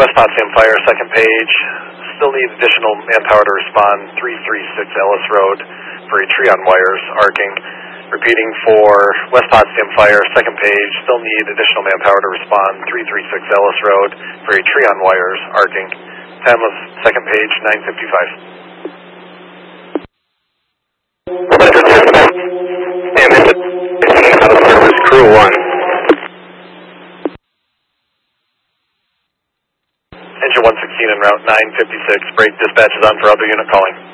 West Potsdam Fire, second page. Still need additional manpower to respond. 336 Ellis Road for a tree on wires arcing. Repeating for West Potsdam Fire, second page. Still need additional manpower to respond. 336 Ellis Road for a tree on wires arcing. Timeless, second page, 9:55. Out of service, crew 1. Engine 116 en route, 956. Break dispatch is on for other unit calling.